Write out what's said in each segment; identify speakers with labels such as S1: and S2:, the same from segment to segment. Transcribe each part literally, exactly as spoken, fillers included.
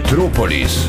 S1: Metropolis.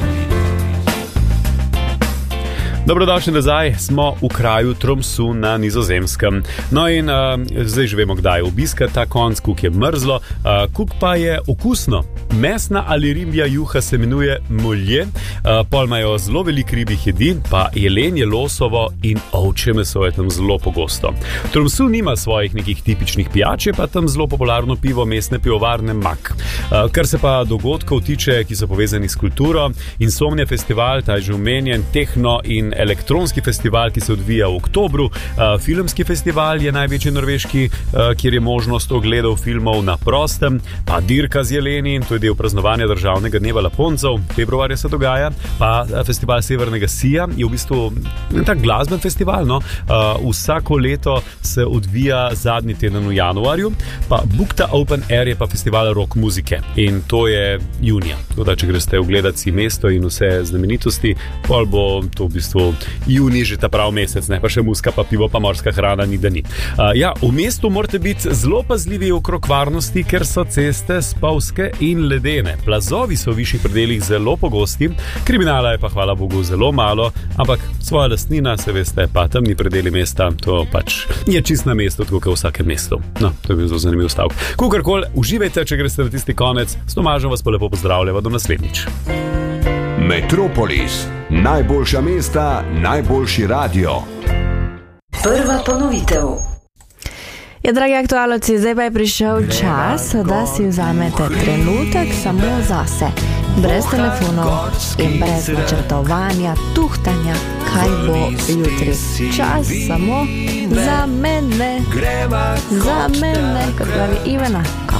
S2: Dobrodošli nazaj, smo v kraju Tromsø na Nizozemskem. No in uh, zdaj že vemo, kdaj je obiska ta konc, kuk je mrzlo, uh, kuk pa je okusno. Mesna ali ribja juha se imenuje molje, uh, pol imajo zelo veliko ribjih jedi, pa jelenje, losovo in ovčje meso je tam zelo pogosto. Tromsø nima svojih nekih tipičnih pijač, je pa tam zelo popularno pivo mestne pivovarne Mak. Uh, kar se pa dogodkov tiče, ki so povezani s kulturo, Insomnia festival, ta je že omenjen, tehno in elektronski festival, ki se odvija v oktobru, uh, filmski festival je največji norveški, uh, kjer je možnost ogledov filmov na prostem, pa dirka z jeleni, to je del praznovanja državnega dneva Laponcev, februarja se dogaja, pa festival Severnega Sija je v bistvu tak glasben festival, no? uh, vsako leto se odvija zadnji teden v januarju, pa Bukta Open Air je pa festival rock muzike in to je junija, tako da če greste ogledati si mesto in vse znamenitosti, pol bo to v bistvu juni že ta prav mesec, ne pa še muska, pa pivo, pa morska hrana, ni da ni. Uh, ja, v mestu morate biti zelo pazljivi okrog varnosti, ker so ceste spolzke in ledene. Plazovi so v višjih predelih zelo pogosti, kriminala je pa hvala Bogu zelo malo, ampak svoja lastnina, se veste, pa temni predeli mesta, to pač je čist na mestu, tako kot v vsakem mestu. No, to je bil zelo zanimiv stavek. Kukorkoli, uživajte, če greste na tisti konec, s Tomažem vas pa lepo pozdravljava, do naslednjič.
S1: Metropolis. Najboljša mesta, najboljši radio.
S3: Prva ponovitev.
S4: Ja, dragi aktualci, zdaj pa je prišel čas, da si vzamete trenutek samo zase. Brez telefonov in brez načrtovanja, tuhtanja, kaj bo jutri. Čas samo za mene. Za mene, kot pravi Ivana.